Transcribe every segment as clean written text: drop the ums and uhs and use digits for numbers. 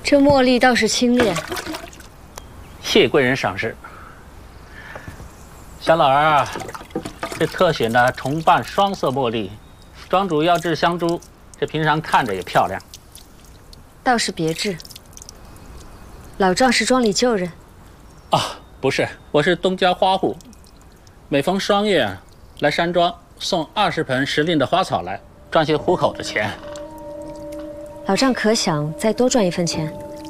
这茉莉倒是清冽。 谢贵人赏识。小老儿，这特选的重瓣双色茉莉，庄主要制香珠，这平常看着也漂亮。 倒是别致。老丈是庄里旧人。 啊，不是，我是东郊花户，每逢霜月来山庄送20盆时令的花草来，赚些糊口的钱。 老丈可想再多赚一分钱？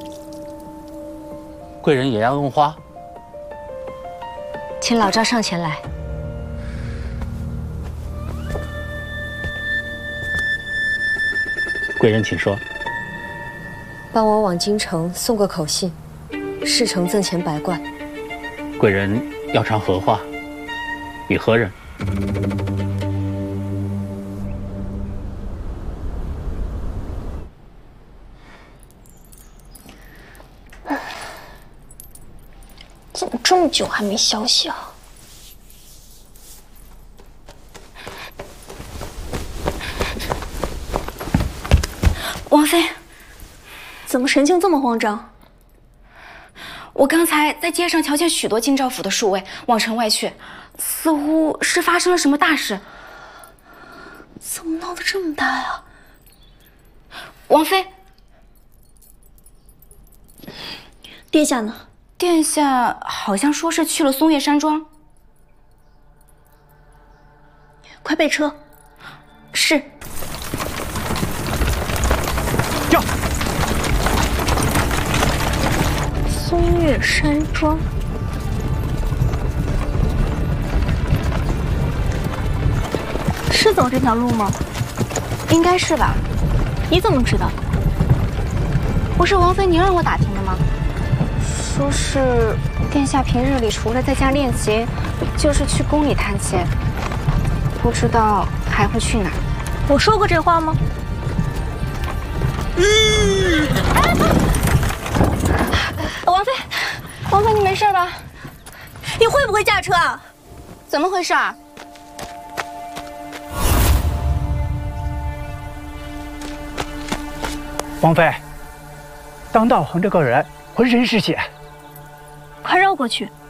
贵人也要用花， 请老丈上前来。 贵人请说。 帮我往京城送个口信，事成赠钱100贯。 贵人要传何话？与何人？ 怎么这么久还没消息啊？ 王妃，怎么神情这么慌张？我刚才在街上瞧见许多京兆府的侍卫往城外去，似乎是发生了什么大事。 怎么闹得这么大呀？ 王妃， 殿下呢？ 殿下好像说是去了松月山庄。 快备车。 是。 驾。松月山庄。是走这条路吗？ 应该是吧。 你怎么知道？ 不是王妃您让我打听的吗？说是殿下平日里除了在家练琴，就是去宫里弹琴，不知道还会去哪儿。 我说过这话吗？ 王妃，王妃，你没事吧？ 你会不会驾车啊？ 怎么回事啊？ 王妃，当道行这个人浑身是血， 快绕过去。